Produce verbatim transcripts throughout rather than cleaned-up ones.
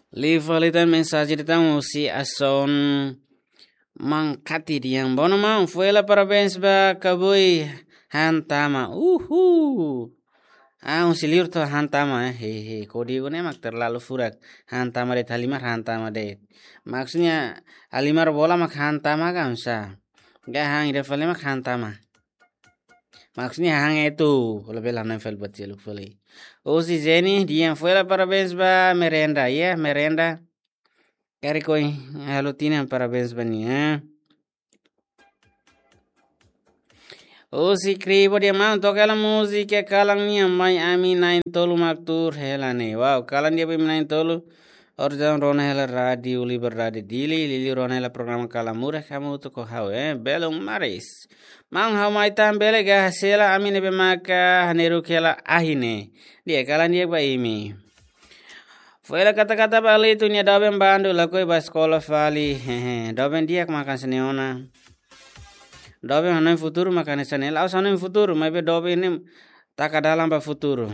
Livalitan mensagem de usi ason mangkati diang bono mang fuela parabéns ba kabui hantama uhu ah un siliur to hantama he he kodi ne mak terlalu furak hantama de halimar hantama de maksudnya halimar bola mak hantama kan sa gak hang ide fale mak hantama maksudnya hang itu lebih lana fel buat jeluk fale oh si Jenny dia fuela parabéns ba merenda ya merenda Kari koi halo tina parabéns bani eh oh si kribo dia mau toca la música kalang ni amai ami nain tolu maktur hela ne wow kalang dia bim nain tolu orjan rona hela radio liber radio dili lili rona hela program kalamura kamu tu ko hau eh belum maris mang hau mai tam bele ga sela ami ne be maka haneru kela ahine dia kalang dia ba imi Fuela kata-kata bali tu nia doben bandu lakoi ba sekolah vali hehe doben dia makan seneona doben hanoi futuro makan senel aus hanoi futuro mai be doben ini taka dalam ba futuro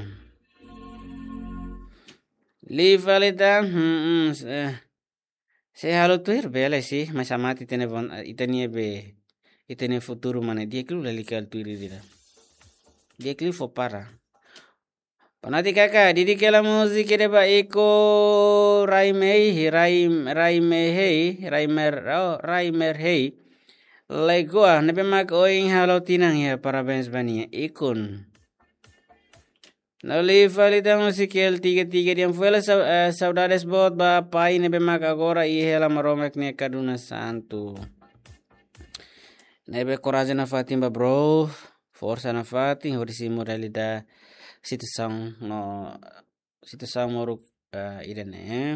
li valita hmm se halo tuir bele sih masa mati tene bon itenie be itene futuro mana dia klu lalikal tuiri dia dia klu fo para Panati kakak, didi kela musik ide ba iko raimei raim raimei raimer oh raimer hei legoa nebe mak oing halo tinang ya parabéns bania ikun Nali valida musikel tiga tiga diam fuela saudades bot ba pai nebe mak agora i hela maromek ne kaduna santu nebe coraje na fatim ba bro força na fatim horisi moralidade situação no situação moruk uh, irene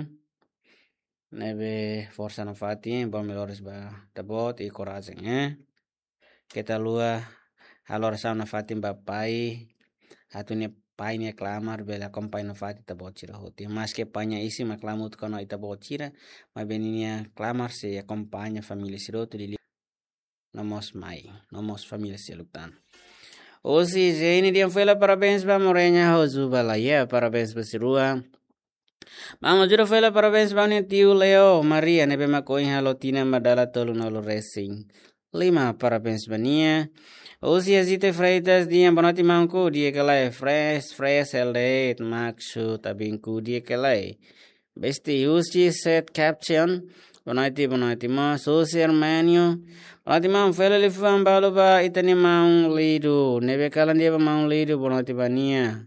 nebe força na fati bom melhores ba tabot e coragem eh kita lua halor sa na fati ba pai hatune pai ne clamar bela kompai na fati tabot cira hoti mas que paña isi maklamut kono itabot cira ma beninia clamar se acompanha família siroto di nomos mai nomos família selutan Oh si Jenny dia foi lá parabéns ba morenya hozu bala ya parabéns ba sirua Mama juro foi lá parabéns ba ni tiu Leo Maria nebe makoin halo tina madala tolu nolo racing lima parabéns ba nia Oh si azite freitas dia bonati mangku dia kelai fresh fresh elde maksu tabinku dia kelai besti usi set caption bonati bonati ma social menu bonati ma fele li fam balu ba itani ma lidu nebe kalan dia ba ma lidu bonati bania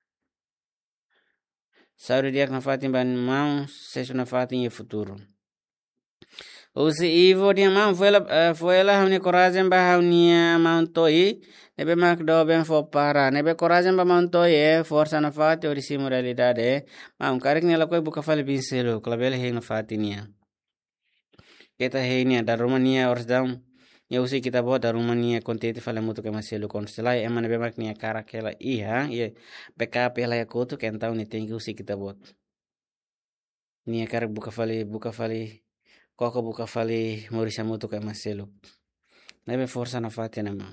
sauri dia na fatin ban ma sesu na fatin e futuro usi ivo dia ma fele fele hamni corajem ba hamnia ma toi nebe mak do ben fo para nebe corajem ba ma toi e força na fati orisi moralidade ma um karik nela koi buka fale pincelo klabele he na fatinia kita henia da Romania orsdam ya usi kita bawa da Romania kontete fala mutu ke maselu konselai emane bemak nia karakela iya ye backup ya ya kutu ken tau ni tinggi usi kita buat nia karak buka fali buka fali koko buka fali morisa mutu ke maselu nebe força na fatia nama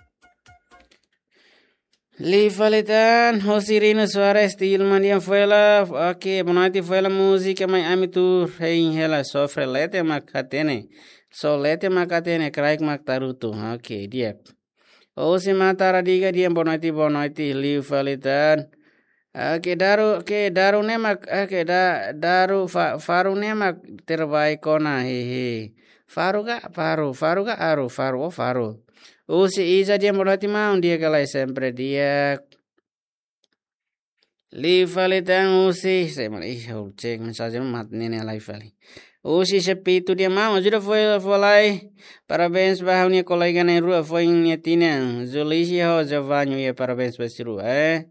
Li Valitan, Josirino Suarez, Tilman yang fuela, ok, bonati fuela música, mas ami tu rein hela sofre lete makatene, so lete makatene, kraik maktarutu, ok, dia. O si matara diga dia bonati bonati, Li Valitan, ok, daru, ok, daru nemak, ok, da, daru, fa, faru nemak terbaik kona, hehe. Faru ga, faru, faru ga, aru, faru, oh faru. Oh si Isa dia morati mau dia kalai sempre dia li valitang usi saya mal ih cek mensagem mat nene lai fali usi sepitu dia mau sudah foi foi parabéns bahau nia kolega na rua foi nia tina zulisi ho javanyo ya parabéns basiru eh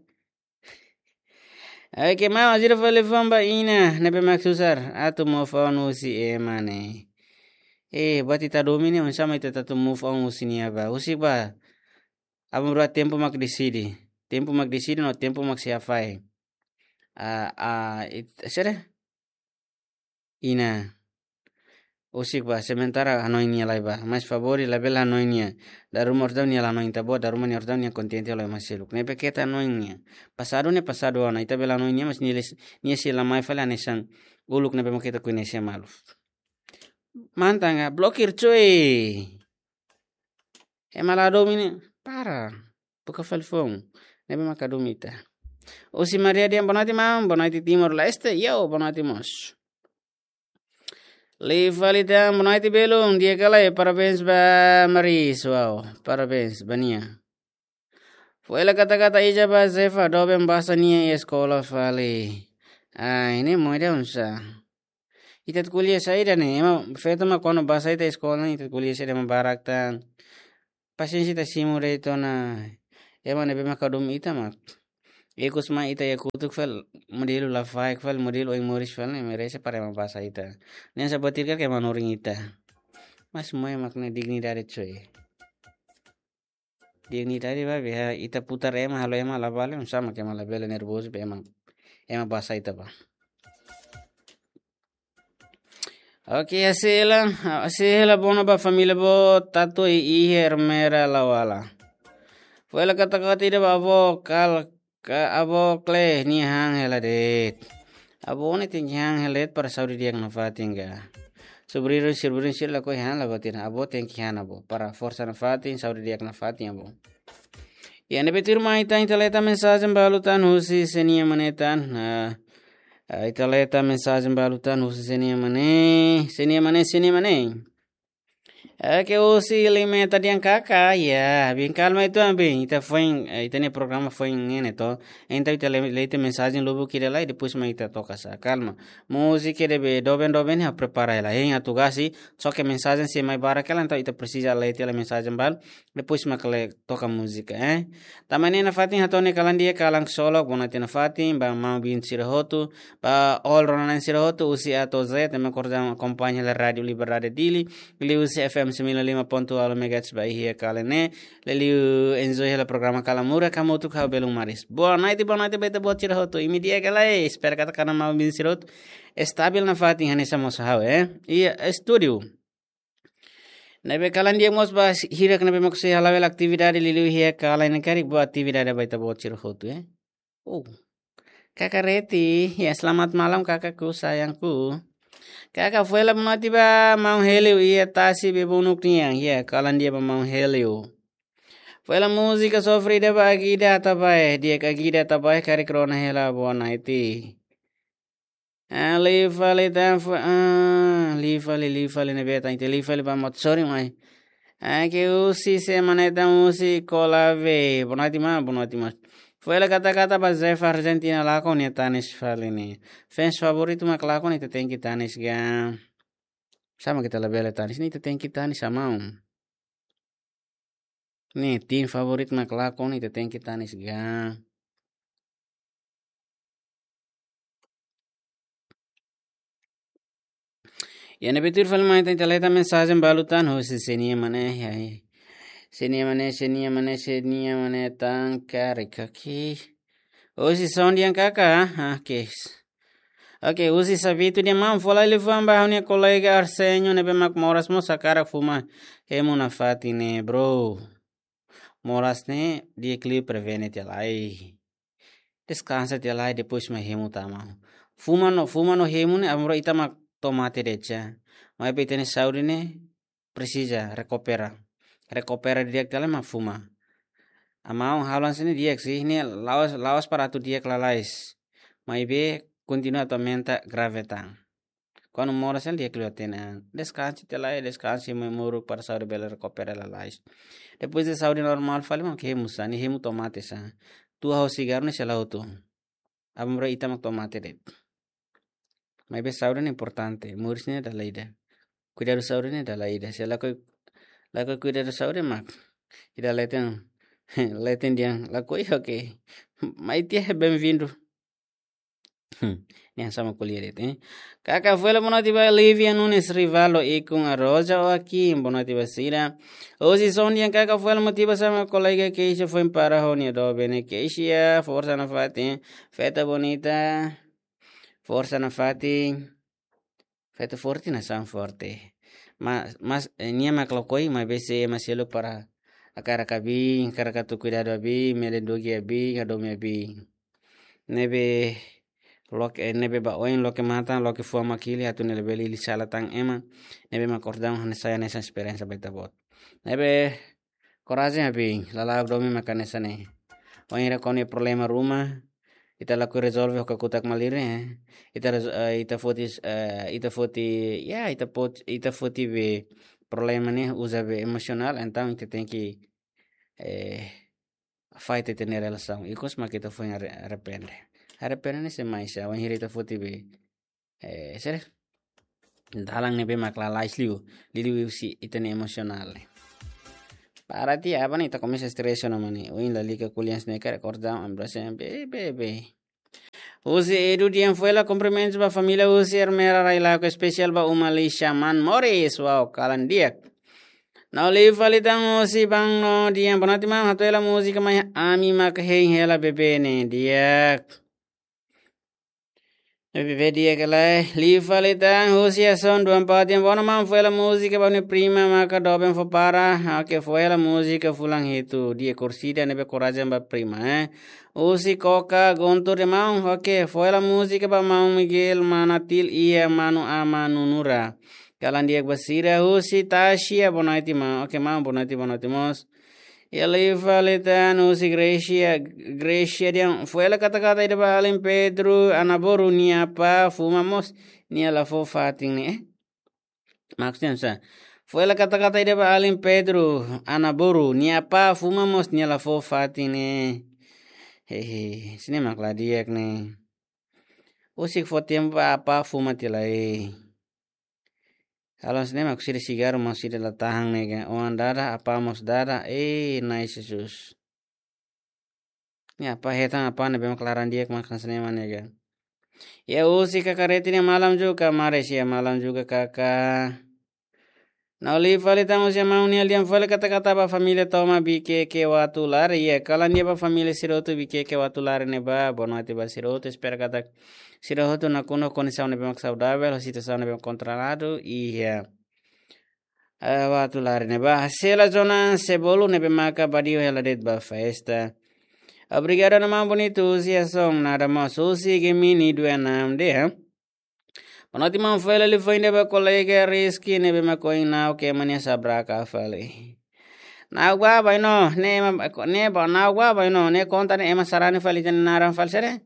ai ke mau sudah foi levamba ina nebe maksusar atu mo fon usi e mane Eh, bati ta domine on sama ita tatu move on usini aba. Usi ba. Aba berapa tempo mak decide. Tempo mak decide no tempo mak siafai. Ah, ah, it sere. Ina. Usik ba sementara anoinia lai ba mais favori la bela anoinia da rumor da nia la anointa bo da rumor nia orda nia contente la masiluk ne peketa anoinia pasado ne pasado ana ita bela anoinia mas niles nia si la mai fala nesan uluk ne bemo kita kuine sia malu mantanga blokir cuy emalado mini para buka falfong ne bema kadumita Usi Maria dia bonati mam bonati Timor Leste yo bonati mos Livalita Monaiti Belum dia kalai parabéns ba Maris wow parabéns bania Foi la kata-kata ija ba Zefa dobem bahasa nia escola fale ah ini mau dia unsa itat kuliah saida ne ema feto ma kono bahasa ita escola itat kuliah saida ma baraktan pasensi ta simure itu na ema nebe ma kadum ita mak Ekus ma ita ya kutuk fal modelo la faik fal modelo ing moris fal ne merece para ma bahasa ita. Nen sabatir ka ke manoring ita. Mas moy makna dignidade coy. Dignidade ba be ita putar ema halo ema la vale sama ke mala bele nervoso be ema ema bahasa ita ba. Oke asela asela bono ba família bo tato i hermera la wala. Foi la kata-kata ida ba abo kal ka abo kle ni hang heladet abo ne ting hang helet para saudi diak na fatinga sobriro sirburin sir la ko hang la batin abo ting hang abo para força na fatin saudi diak na fatin abo ya ne betir mai tan taleta mensagem balutan husi senia manetan italeta mensagem balutan husi senia mane senia mane senia mane que usi limita diang kaka ya bien calma itu ambil ita foi ita ne programa foi ngene to enta ita leite mensagem lobo kire lá e depois mais ita toca sa calma música debe doben doben ha prepara ela hein atu gasi só que mensagem se mais bara aquela então ita precisa leite a mensagem bal depois mais kale toca música eh tamane na fatin hatone kalan dia kalang solo bonate na fatin ba mau bin sirahotu ba all ronan sirahotu usi ato z me acordam acompanha la radio liberdade dili li usi F M sembilan puluh lima koma dua megahertz by here kalene leliu enjoy la programa kalamura kamu tu kau belum maris boa night boa night beta buat sirahotu imi dia kalai espera kata kana mau bin sirahotu estabil na fatin hanesa mosahau eh iya studio Nabe kalan dia mos bas hirak nabe maksud halawel aktividade liliu hiya kalai nekari buat aktividade beta buat sirahotu eh oh kakak Reti ya selamat malam kakakku sayangku Kakak foi la monati ba mau heleu ia tasi be bonuk niang ya kalan dia ba mau heleu. Foi la música sofrida ba agida tabai dia agida tabai kari krona hela bona iti. Ah li fali tan ah li fali li fali ne beta inte li fali ba mot sorry mai. Ah que usi se maneta usi kolave bonati ma bonati ma. Foi la kata-kata ba Zefa Argentina lako ni tanis fali ni. Fans favorito mak lako ni tetengki tanis ga. Sama kita lebele tanis ni tetengki tanis sama um. Ni tim favorit mak lako ni tetengki tanis ga. Ya ne betul fali mai tan taleta mensagem balutan ho se senia mane ya. Senia mane senia mane senia mane tan karika ki. Usi sound yang kakak ah kes. Oke usi sabitu dia mam fola ile famba haunia kolega Arsenio ne bemak moras mo sakara fuma hemu na fatine bro. Moras ne dia clip prevene te lai. Descansa te lai depois ma hemu tama. Fuma no fuma no hemu ne amro itama tomate decha. Mai petene saudi ne precisa recupera. Recupera dia tele ma fuma. Amau halan sini dia sih ini lawas lawas para tu dia kelalais. Mai be continua aumenta gravidade. Quando mora sem dia que tena descanse te lá descanse me moro para saúde bela recupera la lais. Depois de saúde normal fale man que musa ni hemu tomate sa. Tu hau cigarro ni sela auto. Amro ita mak tomate de. Mai be saúde ni importante, murisnya da leida. Cuidar da saúde ni da leida. Se la ko la ko cuidar da saúde mak. Ida leten leten dia la ko okay. Mai tia bem-vindo. Ni sama kuliah dete. Kakak foi la monati ba Livia Nunes Rivalo e com a Rosa ou aqui em monati ba sira. Hoje são dia kakak foi la motiva sama colega que isso foi para honia do bene que ia força na fati. Festa bonita. Força na fati. Festa forte na San Forte. mas mas nia maklokoi ma bese maseluk para akara kabi kara katu cuidado abi melendogi abi adomi abi nebe lok nebe ba oin loke mata loke fua makili hatu nele beli li sala tang ema nebe makordam hane saya nesa experience beta bot nebe koraje abi lala domi makanesa ne oin ra kone problema rumah ita laku resolve hoka kutak malire eh. ita res- eh, ita fotis eh, ita foti ya ita pot ita foti be problema ne usa be emosional então ita tem que eh, fight ita ne relação ikos ma kita foi arrepende arrepende se mais a wan ita foti be eh, sere dalang ne be makla laisliu liliu si ita ne emosional ne para ti apa nih, ita comienza stress no mani oin la liga kuliah sneka recordam ambrase be be be Usi edu diam fuela complements ba familia usi ermera raila ko special ba umali shaman Morris wow kalan diak. Now li valitang usi bang no diam bonati ma hatuela musika mai ami mak hei hela bebe ne diak. Bebe diak lai li valitang usi son duam patiam bona ma fuela musika ba ne prima maka doben fo para ake fuela musika fulang itu dia kursida nebe korajam ba prima eh. Usi Coca gontur de mau oke foi la música ba mau Miguel Manatil ia manu amanu nura kalan dia basira usi Tashia bonaiti ma oke mau bonaiti bonaiti mos ele faletan usi Gracia Gracia dia foi la kata kata ida ba alim Pedro anaboru ni apa fumamos ni ala fo fating ni eh maksudnya sa foi la kata kata ida ba alim Pedro anaboru ni apa fumamos ni ala fo fating ni hehe sini makla diak nih usik fotiam apa fuma tilai kalau sini mak sida sigar mas sida latahang nih kan oan dada apa mos dada eh nice sus ini apa hetang apa nih bemak laran diak makan sini mana kan ya usik kakak retini malam juga mares ya malam juga kakak Now li falita mo siya mauni aliam fale kata-kata ba familia toma bike ke watular iya kalan dia ba familia siroto bike ke watular ne ba bono ati ba siroto espera kata siroto na kuno koni sa ne bemak saudável o sita sa ne bemak controlado iya uh, watular ne ba sela zona sebolo ne bemaka badio hela det ba festa Obrigado na mambo bonito siya song nada mo susi gemini dua enam de ha Onoti man fele li foi nebe kolega riski nebe ma koin nao ke mania sabraka fele. Na gua bai no ne ne ba na gua bai no ne konta ne ema sarani fele jan naran fal sere.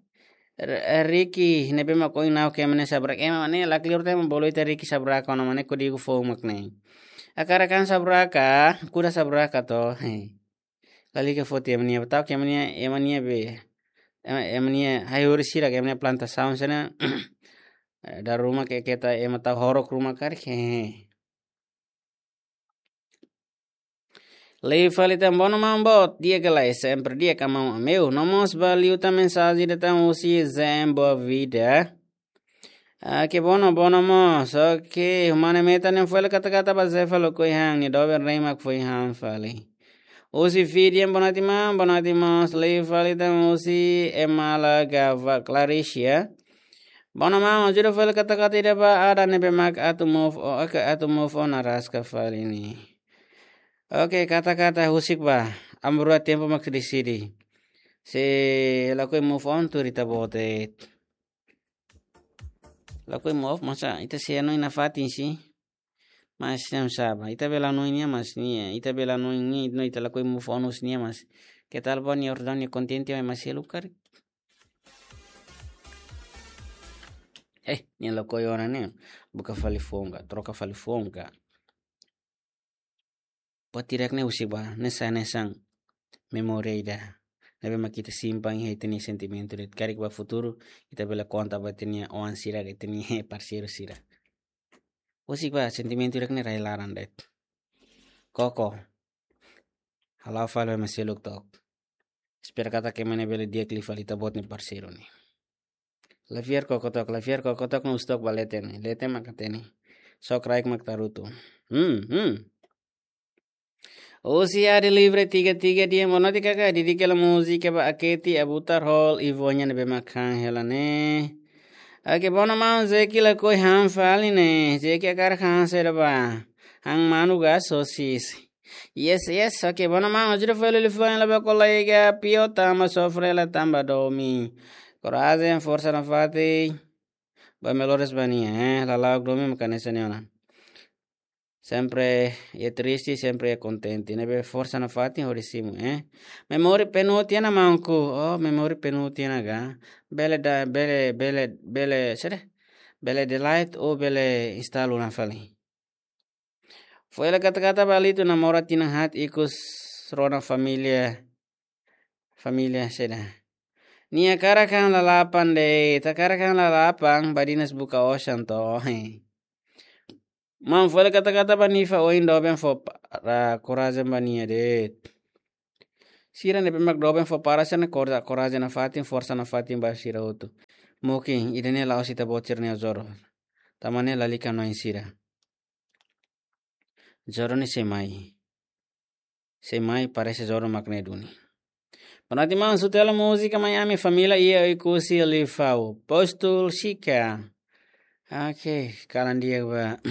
Riki nebe ma koin nao ke mania sabraka ema ne la clear te bolo ite Riki sabraka no mane kodi gu fo mak ne. Akara kan sabraka kuda sabraka to. Lali ke foti emania tau ke mania emania be. Emania hayur sira ke mania planta sound sana. Dari rumah kayak kita emang tahu horok rumah kari Lei falita bono mambot dia galai sempre dia kamau meu nomos valeu ta mensagem de tam usi zembo vida ah que bono bono mos ok humane meta nem foi kata kata ba ze falo koi hang ni dober reimak foi hang fali usi fidiem bonati mam bonati mos lei falita usi emala gava claricia Bona mama juro fal kata kata ida ba ada nebe mak atu move o aka atu move on aras ka fal ini. Oke kata kata husik ba amrua tempo mak di sini. Se lakoi move on tu rita bote. Lakoi move masa ita se ano ina fatin si. Mas não sabe. Ita bela no inia mas nia. Ita bela no inia no ita lakoi move on us nia mas. Que tal bom ni ordem ni contente mas se lucar. Eh, ni la koyona ne buka falifonga, troka falifonga. Patirak ne usiba, nesa nesang memoria ida. Nabe makita simpang he tini sentimento det karik ba futuro ita bela konta ba tini oan sira de tini he parceiro sira. Usiba sentimento rek ne railaran det. Koko. Halau falo meseluk tok. Espera kata ke mane bele dia klifalita bot ni parceiro ni. Lafiar kokotok, lafiar kokotok no stok balete ni. Lete makateni. Sok raik maktarutu. Hmm, hmm. Usi hari libre tiga tiga dia monoti kakak didi kela musik ba aketi abutar hall ivonya nebe makan helane. Ake bona mau zeki la koi ham fali ne. Zeki akar khan se ba. Hang manu ga sosis. Yes, yes, okay. Bona mano, ajuda foi ele foi lá ba colega pio tama sofre la tamba domi. Coragem, força na fati. Ba melhores bania, eh. La la domi makanesa neona. Sempre é triste, sempre é contente. Nebe força na fati horisimu, eh. Memori penalti na manco. Oh, memori penalti na ga. Bele da bele bele bele, sere? Bele delight ou bele instalo na fali. Foi ela kata-kata balito namora tinang hat ikus rona familia familia seda. Nia kara kang lalapan de, takara kang lalapan badinas buka ocean to. Mam foi ela kata-kata banifa oin doben fo para corazen bania de. Sira ne pemak doben fo para sana korda corazen na fatin força na fatin ba sira otu. Moki idene lao sita bocir ne zoro. Tamane lalika no insira. Zoro ni semai. Semai parece zoro makne duni. Panati man sutela música Miami família ia ikusi ali fau. Postul Chica. Ok, kalan dia ba.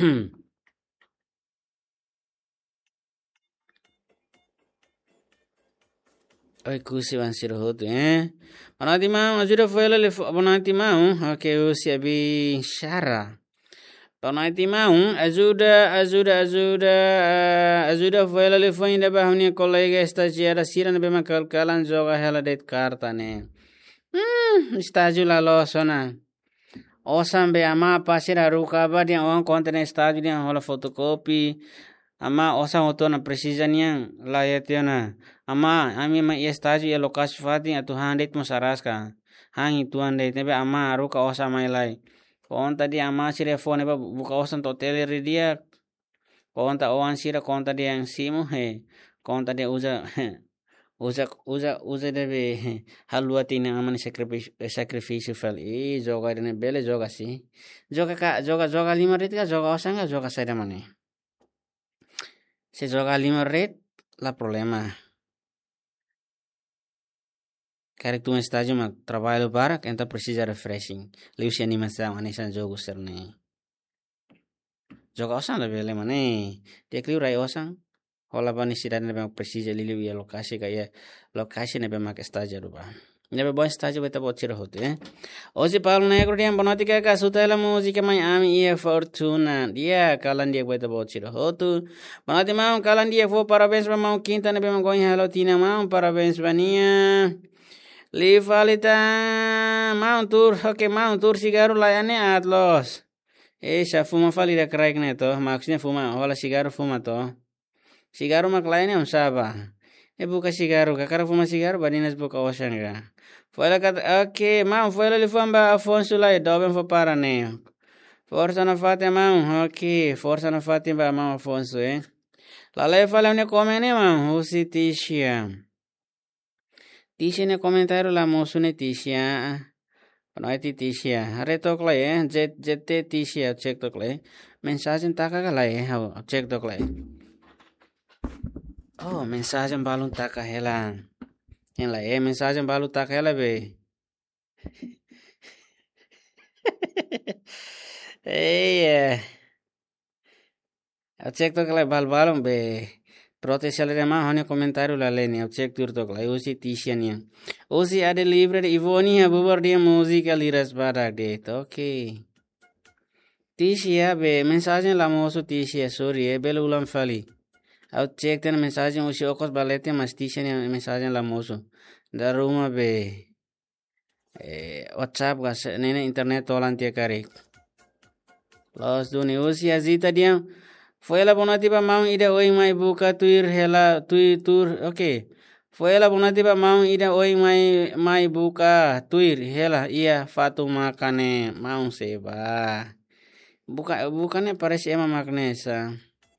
Oi kusi wan sirohotu eh. Panati man ajuda foi ele panati man. Ok, usi abi Shara. Panati mau ajuda ajuda ajuda uh, ajuda foi ele foi ainda bahuni colega estagiária sira ne bema kalkalan joga hela det karta ne. Hmm, estágio lá lo sona. Osam be ama pasira ruka ba dia on konten estágio dia hola fotokopi. Ama osa otona precisa niang la yetiona. Ama ami ma estágio e lokasi fati atu handet musaraska. Hangi tuan det nebe ama ruka osa mai lai. Konta dia ama sira phone ba buka osan to teleri dia. Konta oan sira konta dia yang simu he. Konta dia usa usa usa usa debe halua tina amani sacrifice sacrifice fal e joga dene bele joga si. Joga ka joga joga lima rit ka joga osan ka joga saida mane. Se joga lima rit la problema. Kare tu estágio ma trabalho para então precisa refreshing. Liu se animação anisa jogo serne. Joga osan lebih le mane. Dia kliu rai osan. Hola bani sidan lebih precisa liu ya lokasi kaya lokasi nebe mak estágio ruba. Nebe bom estágio beta bocira hotu eh. Hoje Paulo Negro dia bonoti ka kasutela música Miami e Fortuna. Dia kalan dia beta bocira hotu. Bonoti mau kalan dia fo parabéns para mau quinta nebe mau gonya hello tina mau parabéns bania. Livalita Mount Tour, oke Mount Tour cigarro layane atlos. Eh, sa fuma falida crack neto, maksudnya fuma, wala cigarro fuma to. Cigarro mak layane am saba. Eh buka cigarro, kakara fuma cigarro badinas buka ocean ga. Foi la kat, oke, mau foi la lifamba Afonso lai doben fo para ne. Forza na fate mau, oke, forza na fate ba mau Afonso eh. La lei fala ne come ne mau, usi tishia. Tisha ne komentario la mosune tisha. Panoiti tisha. Are tokla eh. Jet jette tisha check tokla. Mensaje taka kala eh. Check tokla. Oh, mensaje balun taka hela. En la eh mensaje balun taka hela be. Eh. Check tokla bal balun be. Proteção de mais hone comentário lá lene check tur tok lá usi tishania usi ade livre de ivoni ha bubar dia música liras para de ok tishia be mensagem la moço tishia sorry é belo ulam fali au check ten mensagem usi okos balete mas tishia mensagem la moço da ruma be eh, WhatsApp gas nene internet tolan tia kare los duni usi azita dia Foi ela bonati ba mau ida oi mai buka tuir hela tui tur okay. Foi ela bonati ba mau ida oi mai mai buka tuir hela ia fatu makane mau seba. Buka bukannya parece ema magnesa.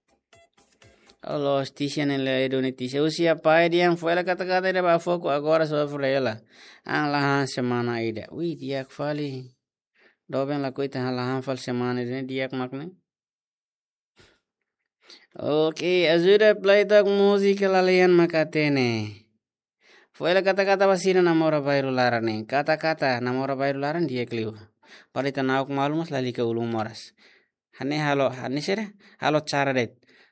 Allah stisha nelle edonetise usia pai dia foi ela kata-kata ida ba foco agora sofre ela. Ang lahan semana ida. Ui dia fali. Doben la coita lahan fal semana ida dia makne. Oke, ajuda play tok musika lalian makatene. Foi la kata-kata basina namora bairu larane. Kata-kata namora bairu laran dia kliu. Parita nauk malumas lali ke ulung moras. Hane halo, hane sere? Halo cara det.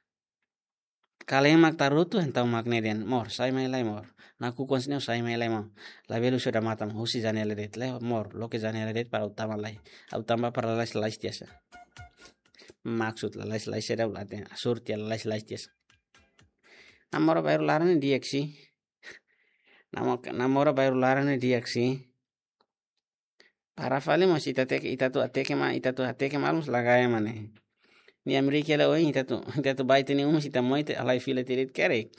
Kalemak tarutu entau magnedian mor sai mai lai mor. Naku konsnya sai mai lai mo. Labelu sudah matam husi janela det le mor lo ke janela det para utama lai. Utama para lai lai tiasa. Maksud lai lai seda ulate surti lai lai tiasa. Namora baru larane dieksi. Namo namora baru larane dieksi. Para fale mo si tate itatu ateke ma itatu ateke malum lagaya mane. Ni Amerika la oi itatu itatu baite ni umus ita moite alai file tirit kerek.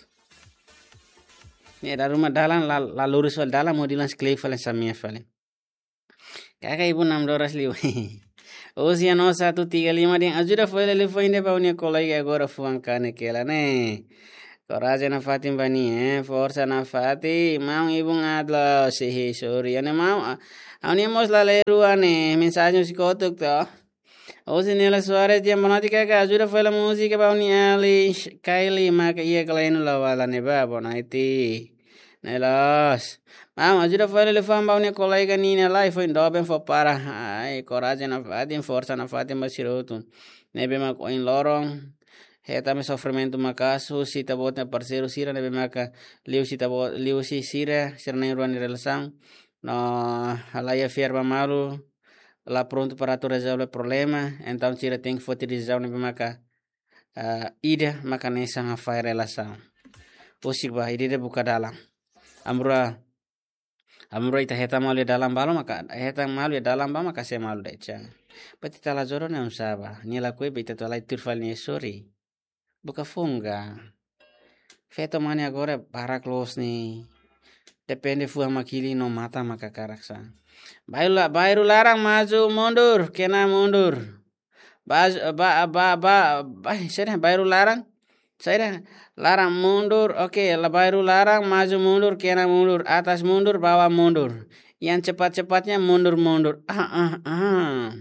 Ni ada rumah dalam la, la lurus wal dalam mau dilan sklei fale samia fale. Kakak ibu enam doras liu. Usia no satu tiga lima dia ajuda fale le fine paunia kolai agora fuang kane kela ne. Coraje na Fatim bani eh forza na Fati mau ibu ngadlo sihi suri ane mau awni mos la leru ane mensagem psikotuk to. Usi nila Suarez dia monati kaka ajuda fala musika bauni ali Kylie maka iya kalainu lawala ne babo naiti nelos mam ajuda fala le fam bauni kolai kanina life in doben fo para ai coraje na Fatim forza na Fatim basirotu nebe ma ko in lorong heta me sofrimento makasu si tabot na parceiro sira nebe maka liu si tabot liu si sira sira na ruan relação no alaya fierba malu lá pronto para tu resolver o problema, então tira tem que fertilizar o maka uh, ida maka nessa nga fai relação. Usik ba ida buka dalam. Amra amra ita heta malu dalam balo maka heta malu dalam ba maka se malu decha. Pati tala zoro na usaba. Ni la kue bita tala turfal ni sorry. Buka funga. Feto mani agora para close ni. Depende fua makili no mata maka karaksa. Baru baru larang maju mundur kena mundur. Baz ba ba ba ba saya baru larang. Saya larang mundur. Oke, okay, baru larang maju mundur kena mundur, atas mundur bawah mundur. Yang cepat-cepatnya mundur-mundur. Ah ah ah.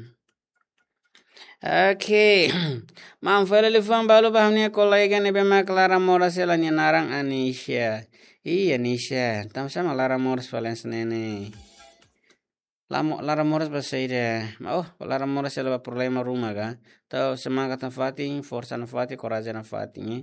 Oke. Okay. Mam fele fam balu bahamnya kolega ne bema Clara Moras selanya narang Anisha. Iya Anisha, tam sama Clara Moras Valens nene. Lamo Lara Moras basaida. Oh, Lara Moras ela problema rumah ga. Tau semangat na Fati, força na Fati, coragem na Fati, né?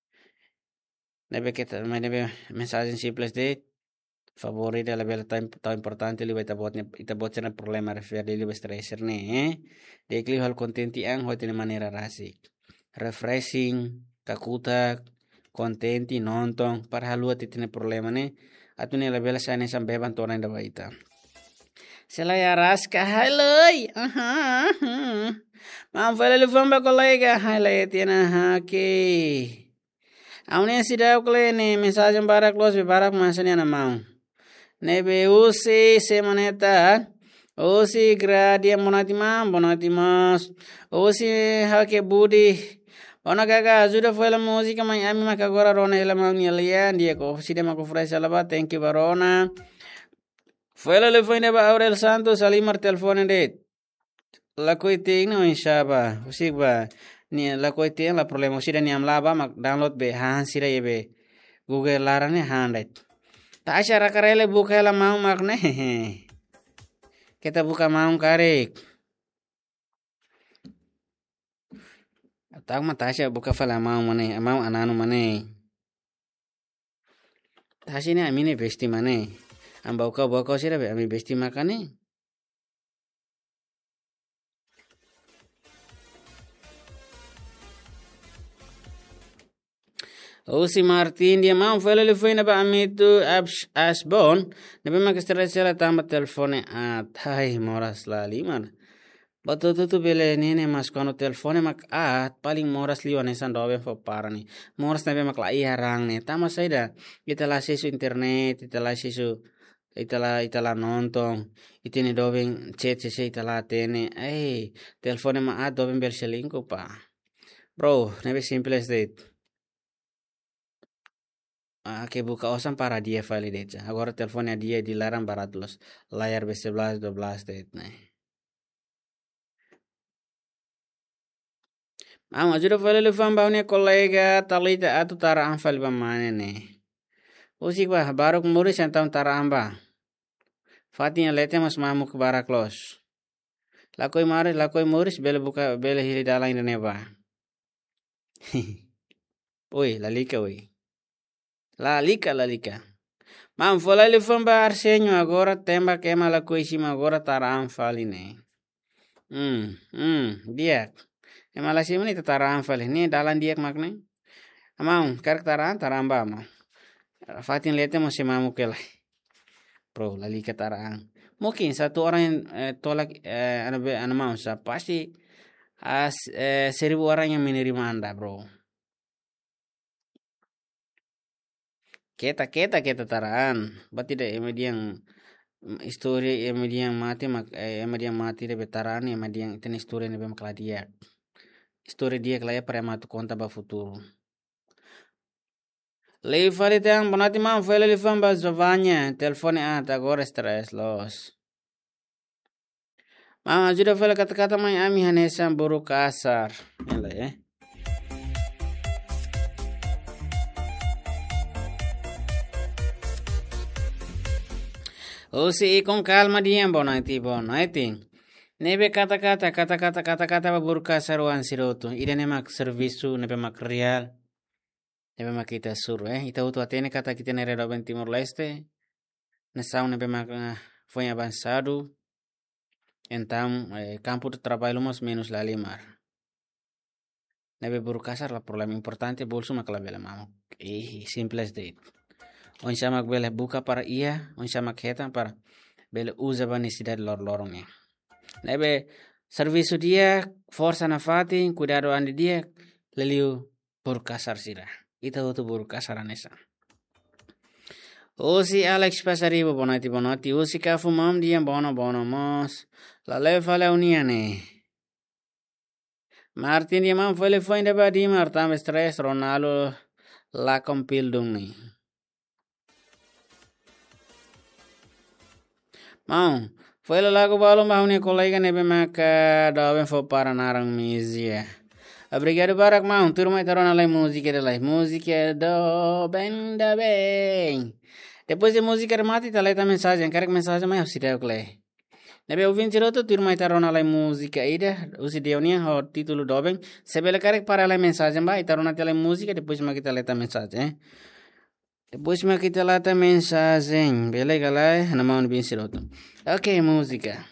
Nebe kita, mas nebe mensagem simples de favorita la bela tão tão importante li ita botnya ita botnya problema refer li stresser ne, eh? De kli hal contenti ang hote de manera rasik. Refreshing, kakutak, contenti, nonton, para halua titine problema ne. Atune la bela sane sam beban tona inda baita. Selaya raska haloi. Aha. Mam fala le famba kolega halai tiana hake. Aune sida klene mensagem para close para masanya na mau. Nebe usi semaneta. Usi gradia monati mam monati mas. Usi hake budi. Ona kaka ajuda foi la música mas ami maka agora rona ela mau nialian dia ko sida mako frase laba thank you barona. Foi la le foi neba Aurel Santos alimar telefone det. La koiting no inshaba. Usik ba ni la koiting la problema sida ni amlaba mak download be han sida yebe Google larane handet. Ta asyara karele buka la mau mak ne. Kita buka mau karek. Tak ma tasya buka fala mau mane mau ananu mane. Tasine amine besti mane. Ambau kau bawa kau sih rabe, ami besti makan nih. Oh si Martin dia mau file le foi na ba ami tu abs asbon, nabe mak stressela tamba telefone atai moras la liman. Bato tu tu bele nene mas kono telefone mak at paling moras liwan esan dobe fo parani. Moras nabe mak la iya rang ne, tama saida. Ita la sesu internet, ita la sesu itala itala nonton itini doben chat se itala tene eh telefone ma ad doben bel selingko pa bro nebe simple as that ah que buka osan para dia file deja agora telefone dia dilarang baratos layar B sebelas dua belas det né ah ajuda file le fam baune kolega talita atu tara anfal ba mane ne usik ba barok muris antam tara amba Fatinha lete mas mamuk bara close. Lakoi maris lakoi muris bele buka bele hili dalang neba. Oi, lalika oi. Lalika, lalika. Mam folali famba Arsenio agora temba queima la coisima agora taram faline. Hmm, hmm, diak. Ema la simani taram fali ni dalan diak makne. Amang kar taran taramba ma. Fatin lete mo si mamu kela. Bro, lalika tarang. Mungkin satu orang yang eh, tolak eh, anu be anu mau sa pasti as eh, seribu orang yang menerima anda, bro. Kita kita kita taraan. Berarti deh ema dia yang histori ema dia yang mati mak eh, ema dia yang mati deh betaraan ema dia yang itu histori nih bemakla dia. Histori dia kelaya para matu konta ba futuro. Lei fali tang bonati mam foi le famba Giovanni, telefone ata agora stress los. Mama ajuda fala kata-kata mai ami hanesa buru kasar. Yala eh. Usi con calma diam bonati bonati. Nebe kata-kata kata-kata kata-kata buru kasar wan siroto. Ida nemak servisu nebe mak real. Nebe mak kita sur eh. Ita utu atene kata kita nere Robin Timor Leste. Nesau nebe mak foi avançado. Então, eh, campo de trabalho mas menos la limar. Nebe buru kasar la problema importante bolso mak la bela mamo. Eh, simples de. On chamak bela buka para ia, on chamak heta para bela usa ba necessidade lor lorong ya. Nebe serviço dia, força na fati, cuidado andi dia, leliu buru kasar sira. Ita utu buru kasar anesa. Usi Alex pasaribo bonati bonati, usi kafu mam dia bono bono mos. La leva la uniane. Martin dia mam foi le foi de badi martam stress Ronaldo la compildung ni. Mau, foi la lago balo mahuni kolega nebe maka dawen fo para narang mizia. Obrigado barak mau, turma itarona lai música de lai música do ben da bem. Depois de música mati tá leta mensagem, quero que mensagem mais auxiliar clay. Nebe ouvinte roto turma itarona lai música ida, usi deunia ho título do bem. Sebele quero para lai mensagem ba itarona tela música depois ma kita leta mensagem. Depois ma kita leta mensagem. Bele galai, na mão bin siroto. Ok, música.